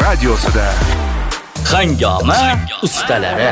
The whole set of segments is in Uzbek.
radiosida Hangoma ustalari.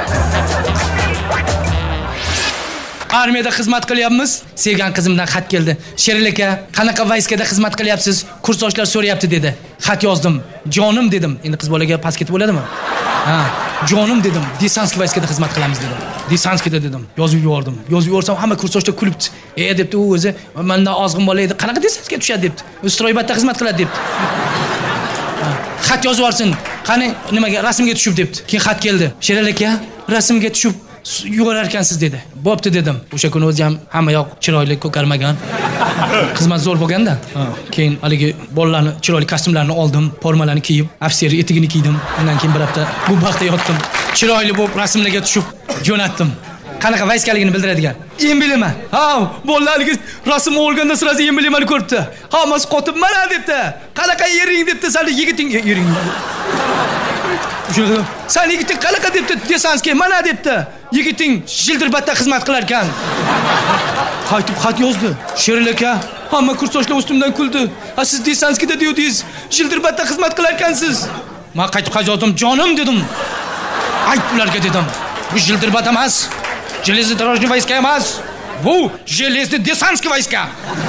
Armiyada xizmat qilyapmiz. Sevgan qizimdan xat keldi. Sheril aka, qanaqa vayskada xizmat qilyapsiz? Kursdoshlar so'rayapti dedi. Xat yozdim. Jonim dedim. Endi qiz bolaga pas ketib bo'ladimi? Ha, jonim dedim. Desantskiy vayskada xizmat qilamiz dedim. Desantskiyda dedim. Yozib yubordim. Yozib yuborsam hamma kursdoshlar kulibdi. Debdi u o'zi, mendan ozg'in bola edi. Qanaqa desantskiga tushadi debdi. Stroybatda xizmat qiladi debdi. Xat yozib yuborsin. Qani nimaga rasmga tushib debdi. Keyin xat keldi. Sheril aka, rasmga tushib yugorar ekansiz dedi. Bo'pti dedim. O'sha kuni o'zi ham hamma yoq chiroyli ko'karmagan. Xizmat zo'r bo'lganda. Keyin haligi bolalarni chiroyli kostyumlarini oldim, formalarni kiyib, ofitser etigini kiydim. Undan keyin bir hafta bu vaqtda yotdim. Chiroyli bo'lib rasmlarga tushib jo'natdim. Qanaqa vayskaligini bildiradigan. Embelema. Ha, bolalarga rasm olganda sirasi embelemani ko'ribdi. Hammasi qotib mana debdi. Qanaqa yering debdi, sal yigiting yering. Sen yigiting qanaqa debdi, Desantskiy mana debdi. Yigiting Jildirbatda xizmat qilar ekan. Qaytib xat yozdi. Sheril aka, hamma kursdoshlar ustimdan kuldi. Siz Desantskiyda deyodingiz, Jildirbatda xizmat qilar ekansiz. Men qaytib xat yozdim, jonim dedim. Ayt ularga dedim. Bu Jildirbat emas. Железный дорожный войска emas. Bu Железный Desantskiy vayska.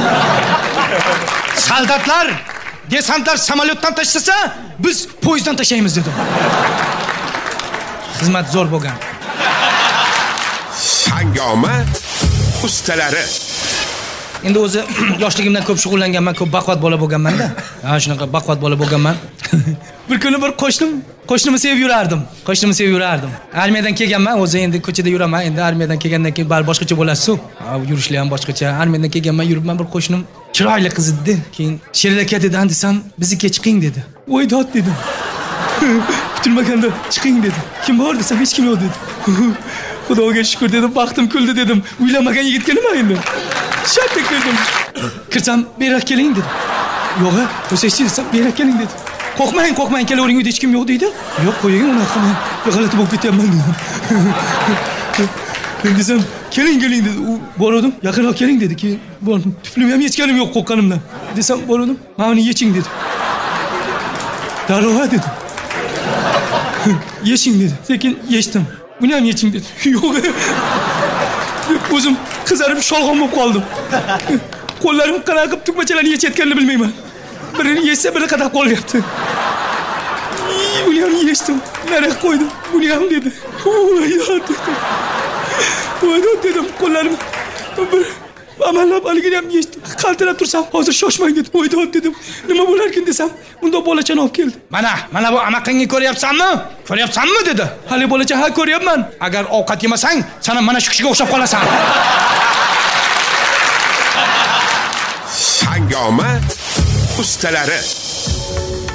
Soldatlar, desantlar samolyotdan tashlasa, biz poyezddan tashlaymiz dedim. Xizmat zo'r bo'lgan. Hangoma ustalari. Endi o'zi yoshligimdan ko'p shug'ullanganman, ko'p baquvvat bola bo'lganman-da. Ha, shunaqa baquvvat bola bo'lganman. Bir kuni bir qo'shnimni sevib yurardim. Armiyadan kelganman, o'zi endi ko'chada yuraman. Endi armiyadan kelgandan keyin bar boshqacha bo'lasiz-ku. Yurishlar ham boshqacha. Armiyadan kelganman, yuribman, bir qo'shnim chiroyli qiz edi. Keyin Sheril aka dedi, desam, bizga chiqing dedi. Voy dod dedim. Kutilmaganda chiqing dedi. Kim bor desam, hech kim yo'q dedi. Xudoga shukr dedim, baxtim kuldi dedim. Uylanmagan yigitga nima endi? Shatdik dedim. Kirsam, berak keling dedi. Yo'q, o'sha desam, berak keling dedi. Qo'rqmang, kelavering, uyda hech kim yo'q deydi. Yo'q, qo'ying, unaqa men g'alati bo'lib ketyapman dedim. Desam, keling dedi. U bordim, yaqinroq keling dedi. Keyin bordim. Tuflim ham yechganim yo'q qo'rqqanimdan. Desam, bordim, "Meni yeching" dedi. "Darova" dedi. "Yeching" dedi. Sekin yechdim. "Buni ham yeching" dedi. "Yo'q." O'zim qizarib sholg'om bo'lib qoldim. Qo'llarim qanaqa qilib tugmachalarni yechayotganini bilmayman. Birini yechsa biri qadab qolyapti. Buni ham yechdim. Nari qo'ydim. "Buni ham" dedi. Voy dedim, qo'llarim bir amallab aligini ham yechdim. Qaltirab tursam, "Hozir shoshmang" dedi. "Voy dedim. Nima bo'larkin" desam, "Bunda bolachani olib keldi." Mana bu amaqingni ko'ryapsanmi dedi. "Hali bolacha, ha ko'ryapman. Agar ovqat yemasang, sana mana shu kishiga o'xshab qolasan." Hangoma ustalari.